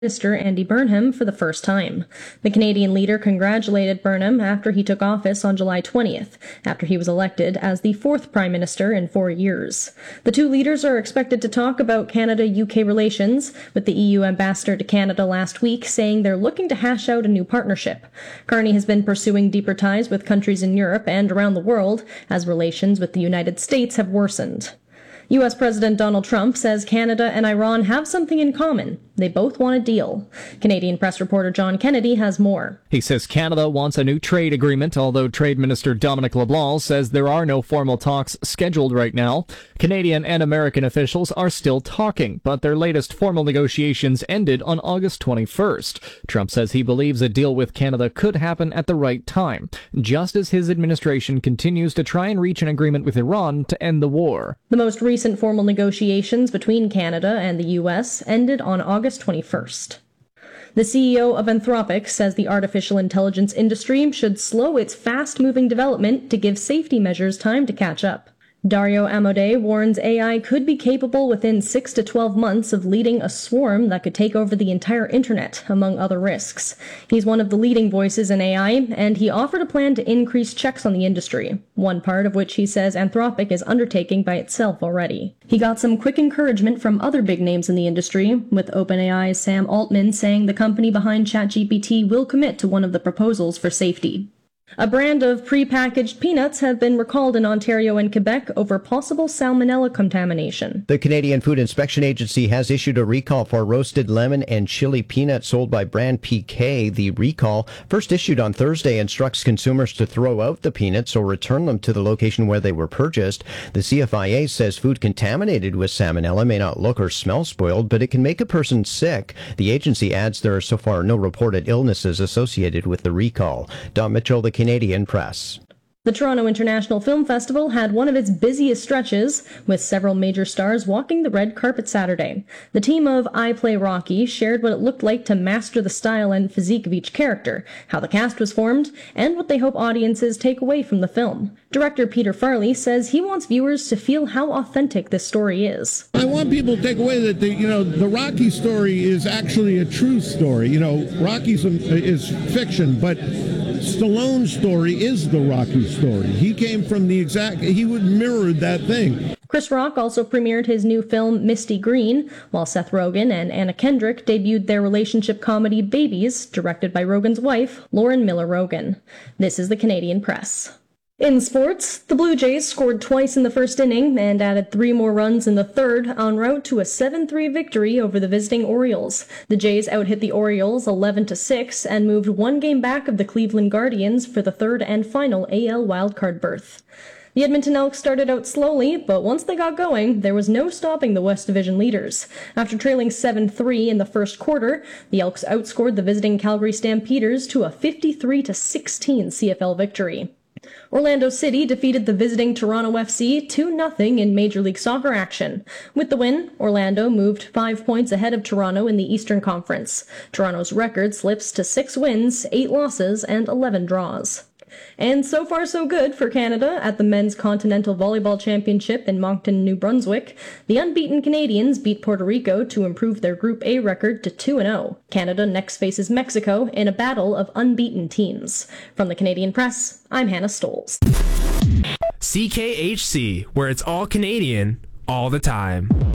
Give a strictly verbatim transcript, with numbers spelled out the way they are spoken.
Minister Andy Burnham for the first time. The Canadian leader congratulated Burnham after he took office on July twentieth, after he was elected as the fourth Prime Minister in four years. The two leaders are expected to talk about Canada-U K relations, with the E U ambassador to Canada last week saying they're looking to hash out a new partnership. Carney has been pursuing deeper ties with countries in Europe and around the world as relations with the United States have worsened. U S President Donald Trump says Canada and Iran have something in common. They both want a deal. Canadian press reporter John Kennedy has more. He says Canada wants a new trade agreement, although Trade Minister Dominic LeBlanc says there are no formal talks scheduled right now. Canadian and American officials are still talking, but their latest formal negotiations ended on August twenty-first. Trump says he believes a deal with Canada could happen at the right time, just as his administration continues to try and reach an agreement with Iran to end the war. The most recent formal negotiations between Canada and the U S ended on August twenty-first. The C E O of Anthropic says the artificial intelligence industry should slow its fast-moving development to give safety measures time to catch up. Dario Amodei warns A I could be capable within six to twelve months of leading a swarm that could take over the entire internet, among other risks. He's one of the leading voices in A I, and he offered a plan to increase checks on the industry, one part of which he says Anthropic is undertaking by itself already. He got some quick encouragement from other big names in the industry, with OpenAI's Sam Altman saying the company behind ChatGPT will commit to one of the proposals for safety. A brand of pre-packaged peanuts have been recalled in Ontario and Quebec over possible salmonella contamination. The Canadian Food Inspection Agency has issued a recall for roasted lemon and chili peanuts sold by brand P K. The recall, first issued on Thursday, instructs consumers to throw out the peanuts or return them to the location where they were purchased. The C F I A says food contaminated with salmonella may not look or smell spoiled, but it can make a person sick. The agency adds there are so far no reported illnesses associated with the recall. Don Mitchell, the Canadian Press. The Toronto International Film Festival had one of its busiest stretches, with several major stars walking the red carpet Saturday. The team of I Play Rocky shared what it looked like to master the style and physique of each character, how the cast was formed, and what they hope audiences take away from the film. Director Peter Farley says he wants viewers to feel how authentic this story is. I want people to take away that the, you know, the Rocky story is actually a true story. You know, Rocky is fiction, but Stallone's story is the Rocky story. He came from the exact, he would mirror that thing. Chris Rock also premiered his new film Misty Green, while Seth Rogen and Anna Kendrick debuted their relationship comedy Babies, directed by Rogen's wife, Lauren Miller Rogen. This is the Canadian Press. In sports, the Blue Jays scored twice in the first inning and added three more runs in the third, en route to a seven three victory over the visiting Orioles. The Jays outhit the Orioles eleven to six and moved one game back of the Cleveland Guardians for the third and final A L wildcard berth. The Edmonton Elks started out slowly, but once they got going, there was no stopping the West Division leaders. After trailing seven three in the first quarter, the Elks outscored the visiting Calgary Stampeders to a fifty-three to sixteen C F L victory. Orlando City defeated the visiting Toronto F C two nothing in Major League Soccer action. With the win, Orlando moved five points ahead of Toronto in the Eastern Conference. Toronto's record slips to six wins, eight losses, and eleven draws. And so far so good for Canada at the Men's Continental Volleyball Championship in Moncton, New Brunswick. The unbeaten Canadians beat Puerto Rico to improve their Group A record to two and oh. Canada next faces Mexico in a battle of unbeaten teams. From the Canadian Press, I'm Hannah Stoles. C K H C, where it's all Canadian, all the time.